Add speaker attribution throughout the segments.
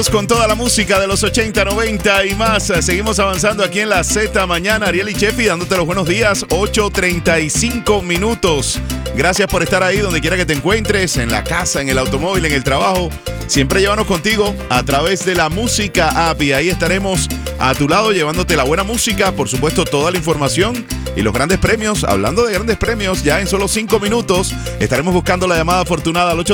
Speaker 1: Seguimos con toda la música de los 80, 90 y más. Seguimos avanzando aquí en la Z Mañana. Ariel y Chefi dándote los buenos días. 8:35 minutos. Gracias por estar ahí donde quiera que te encuentres, en la casa, en el automóvil, en el trabajo. Siempre llévanos contigo a través de la música app y ahí estaremos a tu lado llevándote la buena música, por supuesto toda la información y los grandes premios. Hablando de grandes premios, ya en solo 5 minutos estaremos buscando la llamada afortunada al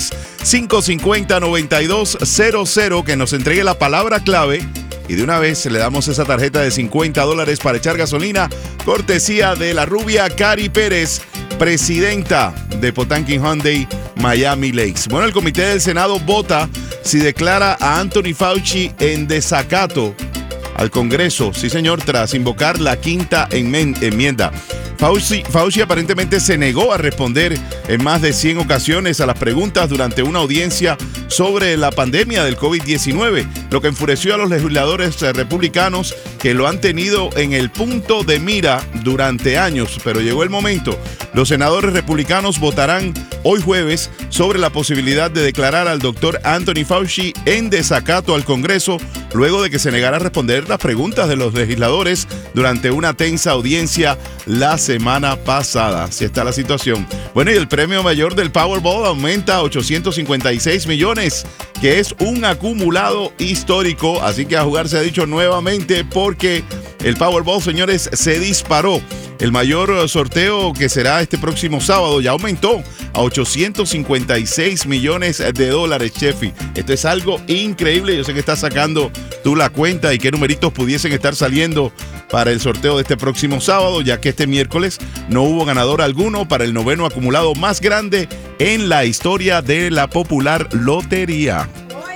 Speaker 1: 833-550-9200 que nos entregue la palabra clave y de una vez le damos esa tarjeta de $50 para echar gasolina, cortesía de la rubia Cari Pérez, presidenta de Potanquin Hyundai Miami Lakes. Bueno, el comité del Senado vota si declara a Anthony Fauci en desacato al Congreso, sí señor, tras invocar la quinta enmienda. Fauci aparentemente se negó a responder en más de 100 ocasiones a las preguntas durante una audiencia sobre la pandemia del COVID-19, lo que enfureció a los legisladores republicanos que lo han tenido en el punto de mira durante años, pero llegó el momento. Los senadores republicanos votarán hoy jueves sobre la posibilidad de declarar al doctor Anthony Fauci en desacato al Congreso, luego de que se negara a responder las preguntas de los legisladores durante una tensa audiencia la semana pasada. Así está la situación. Bueno, y el premio mayor del Powerball aumenta a 856 millones, que es un acumulado histórico. Así que a jugar se ha dicho nuevamente porque el Powerball, señores, se disparó. El mayor sorteo que será este próximo sábado ya aumentó a 856 millones de dólares, Chefi. Esto es algo increíble. Yo sé que estás sacando tú la cuenta y qué numeritos pudiesen estar saliendo para el sorteo de este próximo sábado, ya que este miércoles no hubo ganador alguno para el noveno acumulado más grande en la historia de la popular lotería.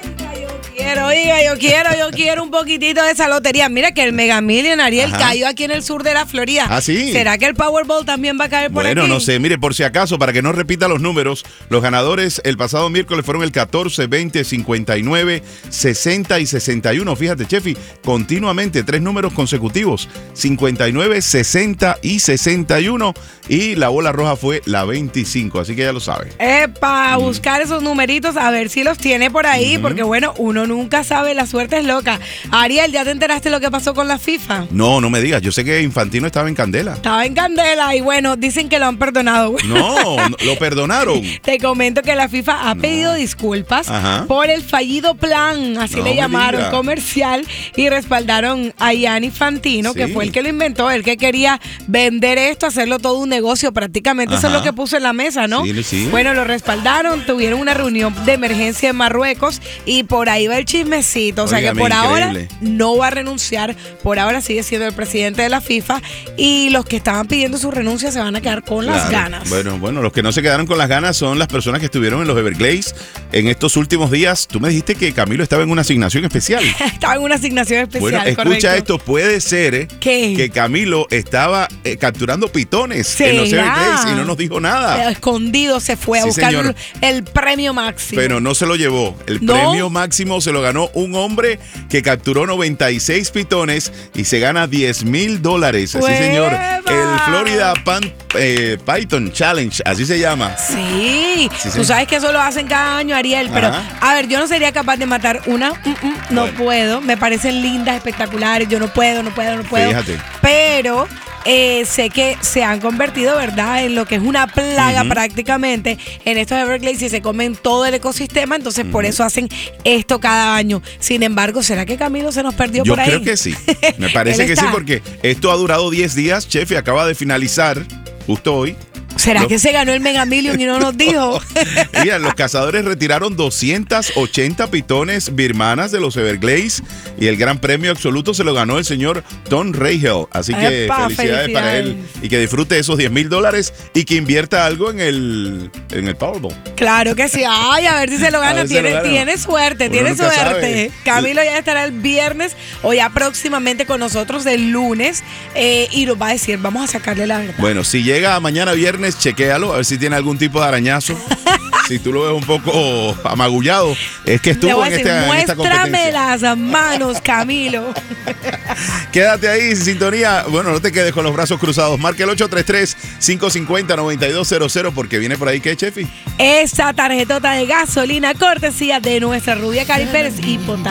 Speaker 2: Yo quiero un poquitito de esa lotería. Mira que el Mega Million, Ariel, cayó aquí en el sur de la Florida.
Speaker 1: ¿Ah, sí?
Speaker 2: ¿Será que el Powerball también va a caer por aquí?
Speaker 1: Bueno, no sé. Mire, por si acaso, para que no repita los números, los ganadores el pasado miércoles fueron el 14, 20, 59, 60 y 61. Fíjate, Chefi, continuamente 3 números consecutivos. 59, 60 y 61. Y la bola roja fue la 25. Así que ya lo sabe.
Speaker 2: Para buscar esos numeritos, a ver si los tiene por ahí, porque bueno, uno nunca sabe, la suerte es loca. Ariel, ¿ya te enteraste lo que pasó con la FIFA?
Speaker 1: No me digas, yo sé que Infantino estaba en candela.
Speaker 2: Estaba en candela y bueno, dicen que lo han perdonado.
Speaker 1: No, lo perdonaron.
Speaker 2: Te comento que la FIFA ha pedido disculpas por el fallido plan, así le llamaron, comercial, y respaldaron a Gianni Infantino, que fue el que lo inventó, el que quería vender esto, hacerlo todo un negocio prácticamente. Eso es lo que puso en la mesa, ¿no?
Speaker 1: Sí.
Speaker 2: Bueno, lo respaldaron, tuvieron una reunión de emergencia en Marruecos y por ahí va el chismecito. O sea que por ahora no va a renunciar, por ahora sigue siendo el presidente de la FIFA y los que estaban pidiendo su renuncia se van a quedar con las ganas.
Speaker 1: Bueno, los que no se quedaron con las ganas son las personas que estuvieron en los Everglades en estos últimos días. Tú me dijiste que Camilo estaba en una asignación especial.
Speaker 2: Estaba en una asignación especial,
Speaker 1: bueno, escucha
Speaker 2: correcto.
Speaker 1: Esto, puede ser que Camilo estaba capturando pitones en los Everglades y no nos dijo nada.
Speaker 2: Escondido se fue a buscar el premio máximo.
Speaker 1: Pero no se lo llevó. El premio máximo se lo ganó un hombre que capturó 96 pitones y se gana $10,000. Así, señor. El Florida Python Challenge, así se llama.
Speaker 2: Sí. Tú sabes que eso lo hacen cada año, Ariel, pero a ver, yo no sería capaz de matar una. No puedo. Me parecen lindas, espectaculares. Yo no puedo.
Speaker 1: Fíjate.
Speaker 2: Pero sé que se han convertido, ¿verdad?, en lo que es una plaga prácticamente en estos Everglades y se comen todo el ecosistema, entonces por eso hacen esto cada año. Sin embargo, ¿será que Camilo se nos perdió por ahí?
Speaker 1: Yo creo que sí. Me parece que sí, porque esto ha durado 10 días, Chefi, acaba de finalizar justo hoy.
Speaker 2: ¿Será que se ganó el Mega Million y no nos dijo?
Speaker 1: Mira, los cazadores retiraron 280 pitones birmanas de los Everglades y el gran premio absoluto se lo ganó el señor Tom Rahel. Así que felicidades para él y que disfrute esos $10,000 y que invierta algo en el Powerball.
Speaker 2: Claro que sí. Ay, a ver si se lo gana. Tiene suerte, tiene suerte. Sabe. Camilo ya estará el viernes o ya próximamente con nosotros el lunes y nos va a decir, vamos a sacarle la verdad.
Speaker 1: Bueno, si llega mañana viernes, chequéalo, a ver si tiene algún tipo de arañazo. Si tú lo ves un poco amagullado, es que estuvo en esta competencia.
Speaker 2: Muéstrame las manos, Camilo.
Speaker 1: Quédate ahí en sintonía. Bueno, no te quedes con los brazos cruzados. Marca el 833-550-9200 porque viene por ahí, ¿qué, Chefi?
Speaker 2: Esa tarjetota de gasolina cortesía de nuestra rubia Cari Pérez y Potá.